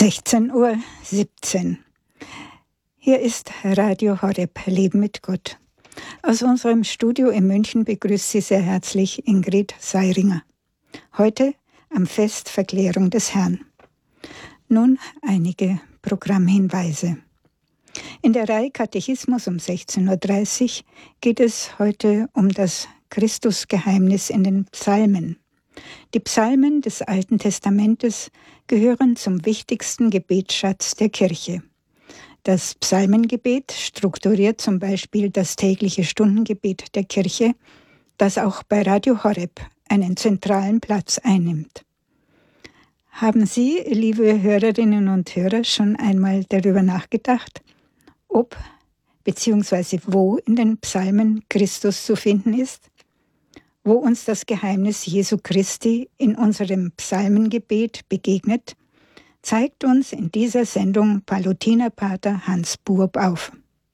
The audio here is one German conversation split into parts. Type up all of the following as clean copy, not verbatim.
16:17 Uhr. Hier ist Radio Horeb, Leben mit Gott. Aus unserem Studio in München begrüßt Sie sehr herzlich Ingrid Seiringer. Heute am Fest Verklärung des Herrn. Nun einige Programmhinweise. In der Reihe Katechismus um 16:30 Uhr geht es heute um das Christusgeheimnis in den Psalmen. Die Psalmen des Alten Testamentes gehören zum wichtigsten Gebetsschatz der Kirche. Das Psalmengebet strukturiert zum Beispiel das tägliche Stundengebet der Kirche, das auch bei Radio Horeb einen zentralen Platz einnimmt. Haben Sie, liebe Hörerinnen und Hörer, schon einmal darüber nachgedacht, ob bzw. wo in den Psalmen Christus zu finden ist? Wo uns das Geheimnis Jesu Christi in unserem Psalmengebet begegnet, zeigt uns in dieser Sendung Palutinerpater Hans Buob auf.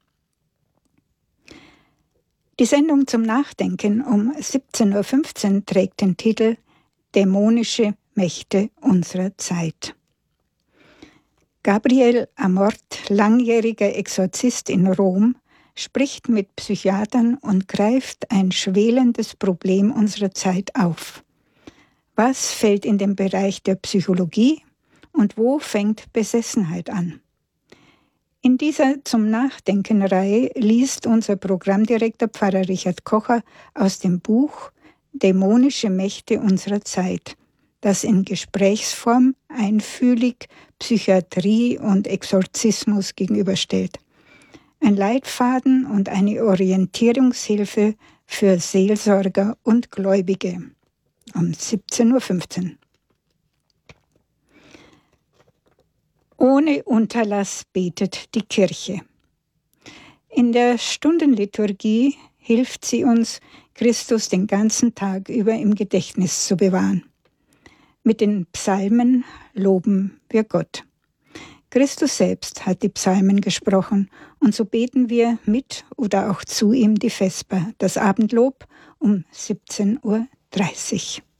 Die Sendung zum Nachdenken um 17:15 Uhr trägt den Titel Dämonische Mächte unserer Zeit. Gabriel Amort, langjähriger Exorzist in Rom, spricht mit Psychiatern und greift ein schwelendes Problem unserer Zeit auf. Was fällt in den Bereich der Psychologie und wo fängt Besessenheit an? In dieser Zum Nachdenken-Reihe liest unser Programmdirektor Pfarrer Richard Kocher aus dem Buch Dämonische Mächte unserer Zeit, das in Gesprächsform einfühlig Psychiatrie und Exorzismus gegenüberstellt. Ein Leitfaden und eine Orientierungshilfe für Seelsorger und Gläubige. Um 17:15 Uhr. Ohne Unterlass betet die Kirche. In der Stundenliturgie hilft sie uns, Christus den ganzen Tag über im Gedächtnis zu bewahren. Mit den Psalmen loben wir Gott. Christus selbst hat die Psalmen gesprochen und so beten wir mit oder auch zu ihm die Vesper, das Abendlob um 17:30 Uhr.